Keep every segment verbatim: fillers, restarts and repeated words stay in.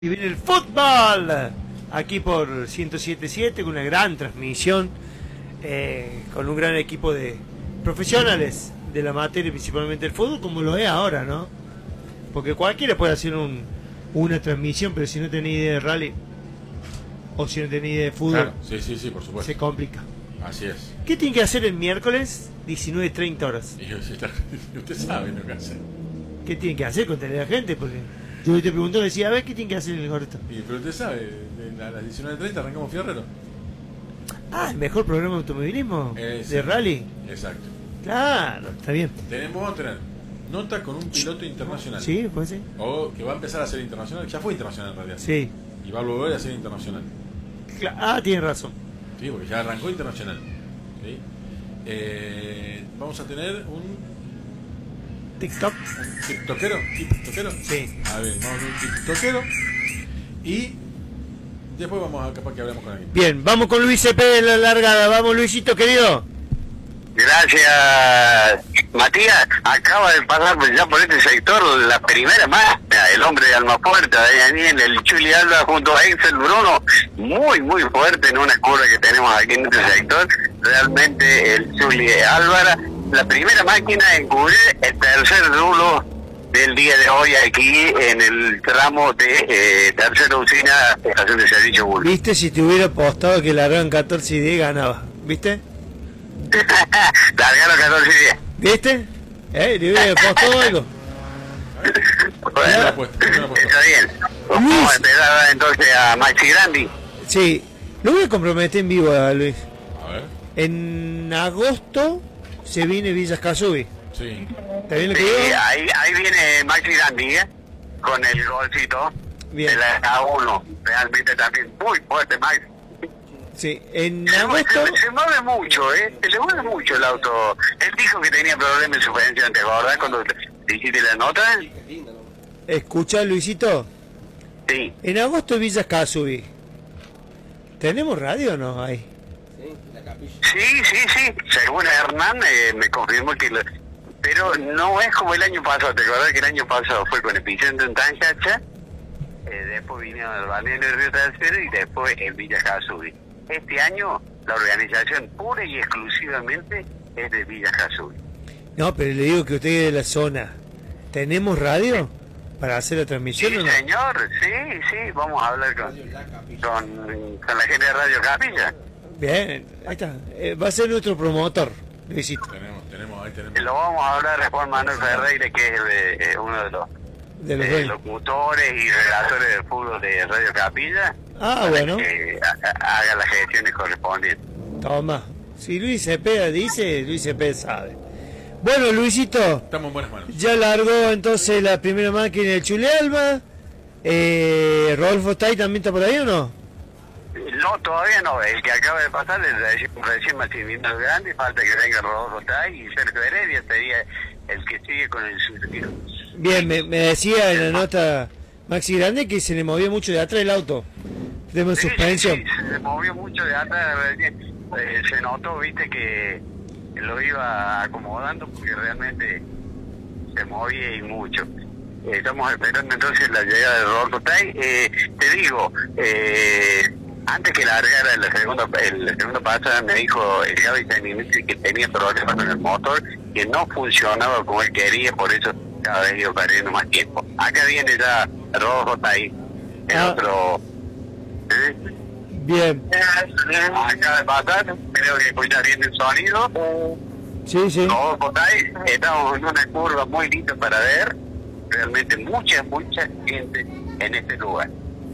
Y viene el fútbol aquí por ciento siete punto siete con una gran transmisión, eh, con un gran equipo de profesionales de la materia, principalmente el fútbol, como lo es ahora, ¿no? Porque cualquiera puede hacer un, una transmisión, pero si no tiene idea de rally o si no tiene idea de fútbol, claro, sí, sí, sí, por supuesto, se complica. Así es. ¿Qué tiene que hacer el miércoles diecinueve treinta horas? Y usted sabe lo que hace. ¿Qué tiene que hacer con tener a la gente? Porque yo te pregunto, le decía, a ver, ¿qué tiene que hacer el gordo? Y, pero usted sabe, a las diecinueve treinta arrancamos Fierrero. Ah, el mejor programa de automovilismo, Eh, sí. de rally. Exacto. Claro, está bien. Tenemos, vamos a tener nota con un piloto internacional. Sí, pues sí. O que va a empezar a ser internacional, ya fue internacional en realidad. Sí. Y va a volver a ser internacional. Cla- Ah, tiene razón. Sí, porque ya arrancó internacional. ¿Sí? Eh, vamos a tener un TikTok. un tiktokero, tiktokero. Sí. A ver, vamos a tener un tiktokero. Y después vamos a capaz que hablemos con alguien. Bien, vamos con Luis C P de la largada. Vamos, Luisito, querido. Gracias, Matías. Acaba de pasar ya por este sector la primera máquina, el hombre de Almafuerte, Daniel, el Chuli Alba junto a Excel Bruno, muy, muy fuerte en una curva que tenemos aquí en este sector. Realmente el Chuli Álvara, la primera máquina en cubrir el tercer rulo del día de hoy aquí en el tramo de eh, tercera usina, estación de servicio Bull. Viste, si te hubiera apostado que largaban catorce y diez, ganaba. ¿Viste? Largaron catorce días. ¿Viste? ¿Eh? ¿Le hubiera apostado algo? Bueno, apuesta, buena apuesta. está bien. Vamos a esperar entonces a Maxi Grandi. Sí. Lo voy a comprometer en vivo a Luis. A ver. En agosto se viene Villas Casubi. Sí. ¿Está bien lo que Sí, digo? ahí, ahí viene Maxi Grandi, ¿eh? Con el golcito Bien. de la A uno. Realmente también muy fuerte, Maxi. Sí. En Se, agosto... se- se mueve mucho, ¿eh? Se mueve mucho el auto. Él dijo que tenía problemas en suspensión, ¿te acordás cuando te hiciste la nota? Escucha, Luisito. Sí. En agosto Villas Casubi. ¿Tenemos radio o no? Ahí. Sí, sí, sí. Según Hernán, eh, me confirmó que... Lo, pero no es como el año pasado. ¿Te acordás que el año pasado fue con epicentro en Tancacha? Eh, después vinieron al balneario del Río Tercero y después en Villa Casubi. Este año la organización pura y exclusivamente es de Villa Casubi. No, pero le digo que usted es de la zona. ¿Tenemos radio para hacer la transmisión Sí, o no? señor, sí, sí, vamos a hablar con, con, con la gente de Radio Capilla. Bien, ahí está. Eh, va a ser nuestro promotor, Luisito. Tenemos, tenemos, ahí tenemos. Lo vamos a hablar después Manuel Ferreira, que es de, eh, uno de los De los eh, dueños. locutores y relatores de fútbol de Radio Capilla. Ah, para bueno. que ha- ha- haga las gestiones correspondientes. Toma. Si Luis Cepeda dice, Luis Cepeda sabe. Bueno, Luisito, Estamos en buenas manos. ya largó entonces la primera máquina del Chule Alba. Eh, ¿Rodolfo está ahí, también está por ahí o no? No, todavía no. El que acaba de pasar es recién, recién Maximiliano Grande. Falta que venga Rodolfo Tay y Sergio Heredia sería el que sigue con el surtido. Bien, me, me decía en la nota Maxi Grande que se le movía mucho de atrás el auto. Tema de Sí, suspensión. sí, sí, se movió mucho de atrás. recién. Eh, se notó, viste, que lo iba acomodando porque realmente se movía y mucho. Eh, estamos esperando entonces la llegada de Rodolfo Tay. Eh, te digo, eh, antes que largara la segunda, el, la segunda pasada me dijo el Gaby Saninici que tenía problemas con el motor, que no funcionaba como él quería, por eso cada vez iba perdiendo más tiempo. Acá viene ya Rodolfo Tay, el Ah. otro... ¿eh? Bien. Acaba de pasar, creo que escuchar bien el sonido. Sí, sí. Rodolfo Tay, estamos en una curva muy linda para ver. Realmente mucha, mucha gente en este lugar.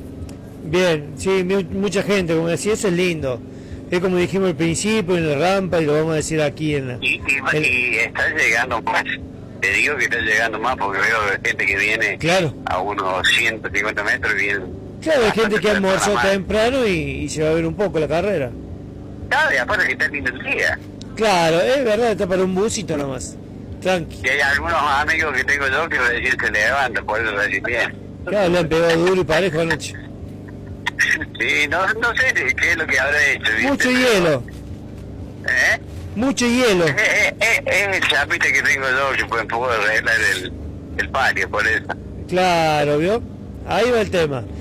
Bien, sí, mu- mucha gente, como decía, eso es lindo. Es como dijimos al principio, en la rampa, y lo vamos a decir aquí en la... Y, y, en- y está llegando más. Te digo que está llegando más porque veo gente que viene Claro. a unos ciento cincuenta metros y viene. Claro, hay gente que bastante almorzó personas más. temprano y, y se va a ver un poco la carrera. Claro, y aparte que está lindo el día. Claro, es verdad, está para un busito nomás. Tranqui. Y hay algunos amigos que tengo yo que recién se levantan, por eso recién bien. Claro, le han pegado duro y parejo anoche. Sí, no, no sé qué es lo que habrá hecho. ¿viste? Mucho Pero- hielo, ¿Eh? mucho hielo. Eh, eh, eh, es el chapite que tengo yo que puede un poco arreglar el, el patio, por eso. Claro, ¿vio? Ahí va el tema.